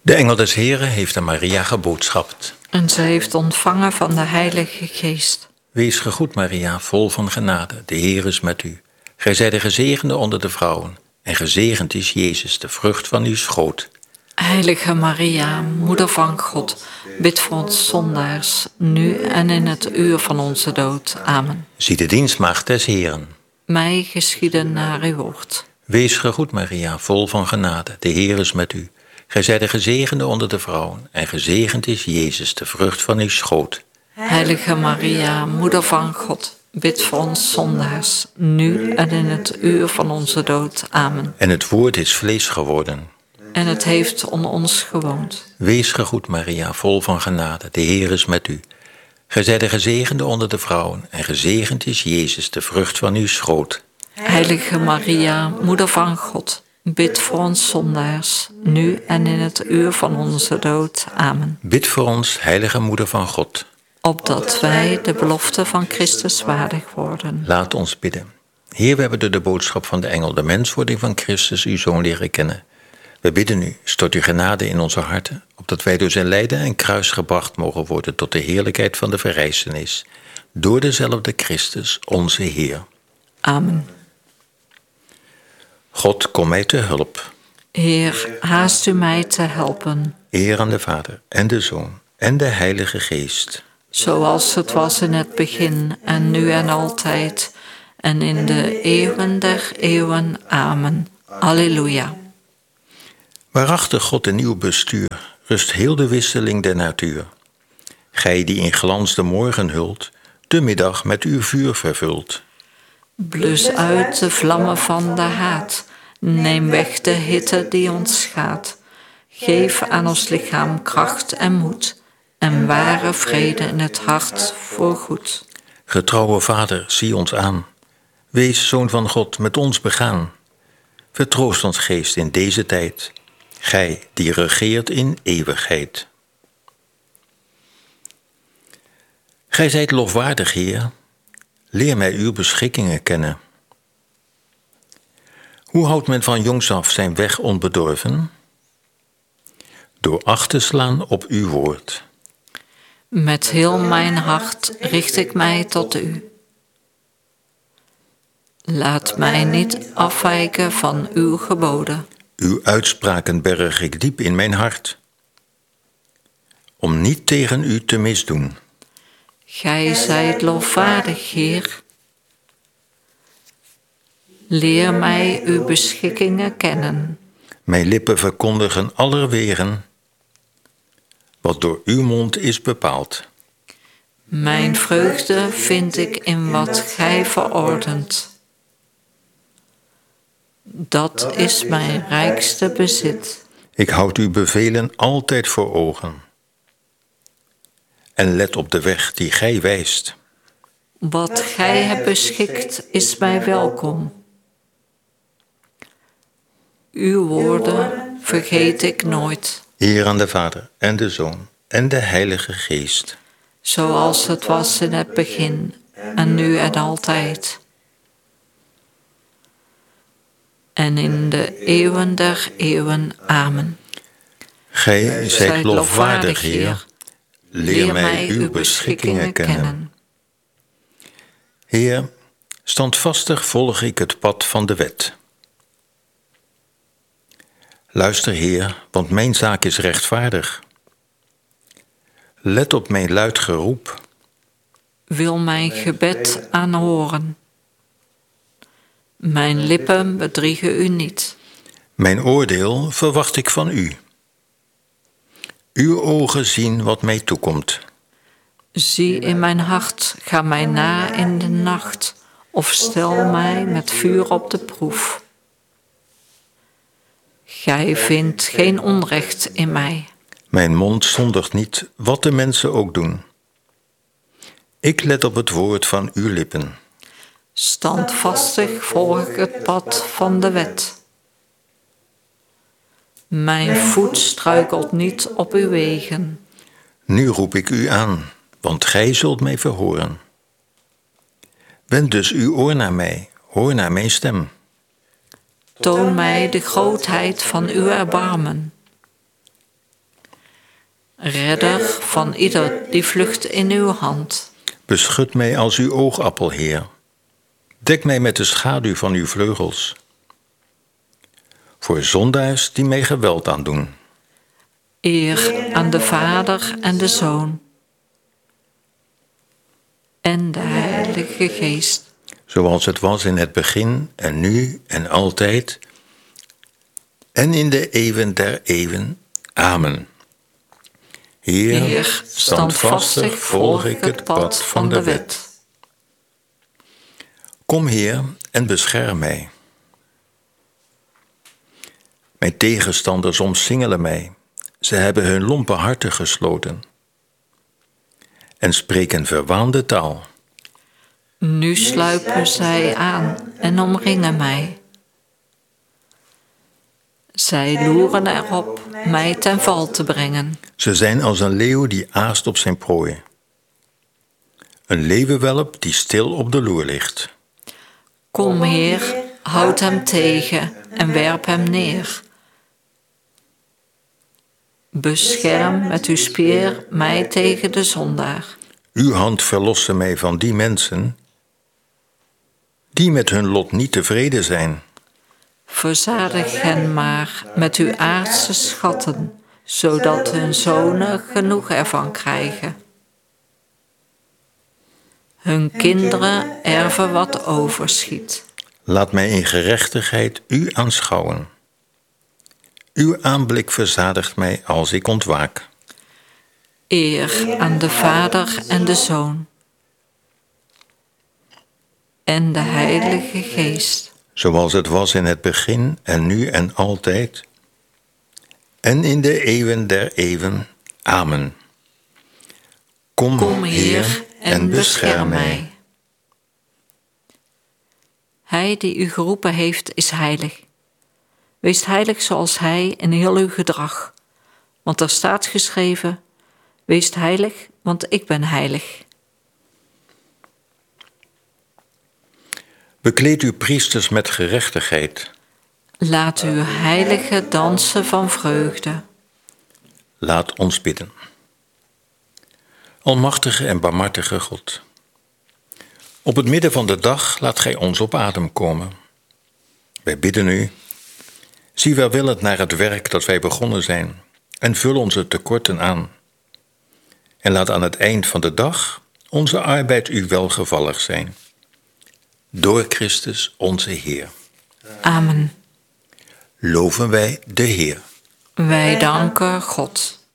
De engel des Heren heeft aan Maria geboodschapt. En ze heeft ontvangen van de Heilige Geest. Wees gegroet, Maria, vol van genade. De Heer is met u. Gij zijt de gezegende onder de vrouwen. En gezegend is Jezus, de vrucht van uw schoot. Heilige Maria, Moeder van God, bid voor ons zondaars, nu en in het uur van onze dood. Amen. Zie de dienstmaagd des Heren. Mij geschieden naar uw woord. Wees gegroet, Maria, vol van genade. De Heer is met u. Gij zijt de gezegende onder de vrouwen. En gezegend is Jezus, de vrucht van uw schoot. Heilige Maria, Moeder van God, bid voor ons zondaars, nu en in het uur van onze dood. Amen. En het woord is vlees geworden. En het heeft onder ons gewoond. Wees gegroet, Maria, vol van genade. De Heer is met u. Gij zijt de gezegende onder de vrouwen. En gezegend is Jezus, de vrucht van uw schoot. Heilige Maria, Moeder van God, bid voor ons zondaars, nu en in het uur van onze dood. Amen. Bid voor ons, heilige Moeder van God. Opdat wij de belofte van Christus waardig worden. Laat ons bidden. Heer, we hebben door de boodschap van de engel de menswording van Christus, uw Zoon, leren kennen. We bidden u, stort uw genade in onze harten, opdat wij door zijn lijden en kruis gebracht mogen worden tot de heerlijkheid van de verrijzenis. Door dezelfde Christus, onze Heer. Amen. God, kom mij te hulp. Heer, haast u mij te helpen. Eer aan de Vader en de Zoon en de Heilige Geest. Zoals het was in het begin en nu en altijd en in de eeuwen der eeuwen. Amen. Alleluia. Waarachtig God in uw bestuur rust heel de wisseling der natuur. Gij die in glans de morgen hult, de middag met uw vuur vervult. Blus uit de vlammen van de haat, neem weg de hitte die ons schaadt. Geef aan ons lichaam kracht en moed, en ware vrede in het hart voorgoed. Getrouwe Vader, zie ons aan. Wees, Zoon van God, met ons begaan. Vertroost ons geest in deze tijd, gij die regeert in eeuwigheid. Gij zijt lofwaardig, Heer. Leer mij uw beschikkingen kennen. Hoe houdt men van jongs af zijn weg onbedorven? Door acht te slaan op uw woord. Met heel mijn hart richt ik mij tot u. Laat mij niet afwijken van uw geboden. Uw uitspraken berg ik diep in mijn hart, om niet tegen u te misdoen. Gij zijt lofwaardig, Heer. Leer mij uw beschikkingen kennen. Mijn lippen verkondigen allerwegen wat door uw mond is bepaald. Mijn vreugde vind ik in wat gij verordent. Dat is mijn rijkste bezit. Ik houd uw bevelen altijd voor ogen en let op de weg die gij wijst. Wat gij hebt beschikt is mij welkom. Uw woorden vergeet ik nooit. Eer aan de Vader en de Zoon en de Heilige Geest. Zoals het was in het begin en nu en altijd. En in de eeuwen der eeuwen. Amen. Gij zijt lofwaardig, Heer. Leer mij uw beschikkingen kennen. Heer, standvastig volg ik het pad van de wet. Luister, Heer, want mijn zaak is rechtvaardig. Let op mijn luid geroep. Wil mijn gebed aanhoren. Mijn lippen bedriegen u niet. Mijn oordeel verwacht ik van u. Uw ogen zien wat mij toekomt. Zie in mijn hart, ga mij na in de nacht, of stel mij met vuur op de proef. Gij vindt geen onrecht in mij. Mijn mond zondigt niet, wat de mensen ook doen. Ik let op het woord van uw lippen. Standvastig volg ik het pad van de wet. Mijn voet struikelt niet op uw wegen. Nu roep ik u aan, want gij zult mij verhoren. Wend dus uw oor naar mij, hoor naar mijn stem. Toon mij de grootheid van uw erbarmen. Redder van ieder die vlucht in uw hand. Beschut mij als uw oogappel, Heer. Dek mij met de schaduw van uw vleugels. Voor zondaars die mij geweld aandoen. Eer aan de Vader en de Zoon. En de Heilige Geest. Zoals het was in het begin en nu en altijd. En in de eeuwen der eeuwen. Amen. Heer, standvastig volg ik het pad van de wet. Kom, Heer, en bescherm mij. Mijn tegenstanders omsingelen mij. Ze hebben hun lompe harten gesloten. En spreken verwaande taal. Nu sluipen zij aan en omringen mij. Zij loeren erop mij ten val te brengen. Ze zijn als een leeuw die aast op zijn prooi. Een leeuwenwelp die stil op de loer ligt. Kom, Heer, houd hem tegen en werp hem neer. Bescherm met uw speer mij tegen de zondaar. Uw hand verlosse mij van die mensen die met hun lot niet tevreden zijn. Verzadig hen maar met uw aardse schatten, zodat hun zonen genoeg ervan krijgen. Hun kinderen erven wat overschiet. Laat mij in gerechtigheid u aanschouwen. Uw aanblik verzadigt mij als ik ontwaak. Eer aan de Vader en de Zoon. En de Heilige Geest. Zoals het was in het begin en nu en altijd. En in de eeuwen der eeuwen. Amen. Kom, Heer, en bescherm mij. Hij die u geroepen heeft, is heilig. Wees heilig zoals hij in heel uw gedrag. Want er staat geschreven, wees heilig, want ik ben heilig. Bekleed uw priesters met gerechtigheid. Laat uw heiligen dansen van vreugde. Laat ons bidden. Almachtige en barmhartige God. Op het midden van de dag laat gij ons op adem komen. Wij bidden u, zie welwillend naar het werk dat wij begonnen zijn en vul onze tekorten aan. En laat aan het eind van de dag onze arbeid u welgevallig zijn. Door Christus onze Heer. Amen. Loven wij de Heer. Wij danken God.